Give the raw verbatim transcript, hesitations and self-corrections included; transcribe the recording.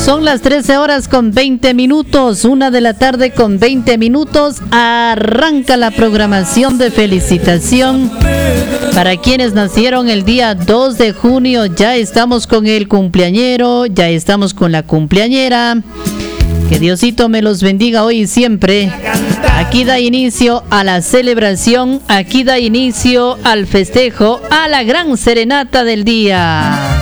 Son las trece horas con veinte minutos, una de la tarde con veinte minutos. Arranca la programación de felicitación para quienes nacieron el día dos de junio. Ya estamos con el cumpleañero, ya estamos con la cumpleañera. Que Diosito me los bendiga hoy y siempre. Aquí da inicio a la celebración, aquí da inicio al festejo, a la gran serenata del día.